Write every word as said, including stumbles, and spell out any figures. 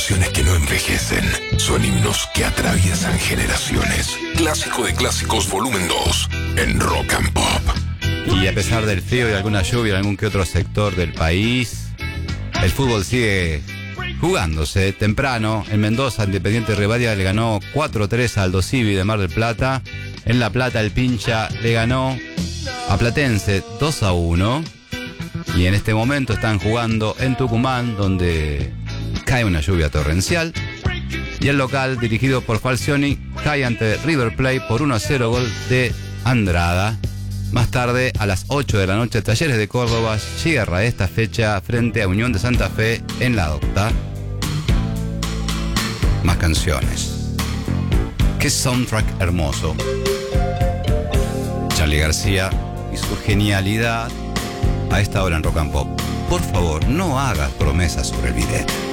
canciones que no envejecen. Son himnos que atraviesan generaciones. Clásico de Clásicos Volumen dos en Rock and Pop. Y a pesar del frío y alguna lluvia en algún que otro sector del país, el fútbol sigue jugándose. Temprano, en Mendoza, Independiente Rivadavia le ganó cuatro tres a Aldo Civi de Mar del Plata. En La Plata, el Pincha le ganó a Platense dos a uno. Y en este momento están jugando en Tucumán, donde cae una lluvia torrencial. Y el local, dirigido por Falcioni, cae ante River Plate por uno a cero, gol de Andrada. Más tarde, a las ocho de la noche, Talleres de Córdoba cierra esta fecha frente a Unión de Santa Fe en La Docta. Más canciones. Qué soundtrack hermoso. Charly García y su genialidad a esta hora en Rock and Pop. Por favor, no hagas promesas sobre el bidet.